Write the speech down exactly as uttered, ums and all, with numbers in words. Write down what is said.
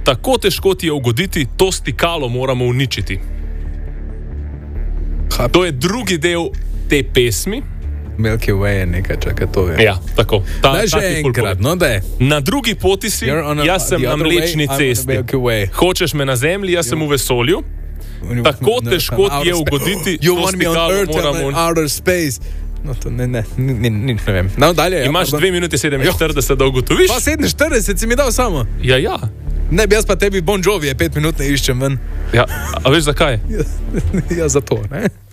Tako težko ti je ugoditi, to stikalo moramo uničiti. Ha. To je drugi del te pesmi. Milky Way je nekaj, čakaj, to je. Ja, tako. Ta, Daj že enkrat, no daj. Na drugi poti si, a, jaz sem na Mlečni way, cesti. Hočeš me na zemlji, jaz sem v vesolju. Tako težko ti je ugoditi, you to want me on stikalo Earth moramo and outer space. No, to ne, ne, ne, ne, ne vem. No, dalje. Imaš ja, dve minuti sedeminštirideset, da ugotoviš. Pa sedeminštirideset si mi dal samo. Ja, ja. Ne, bi jaz pa tebi Bon Jovi, je pet minut ne iščem ven. Ja, a veš zakaj? Ja, ja za to, ne?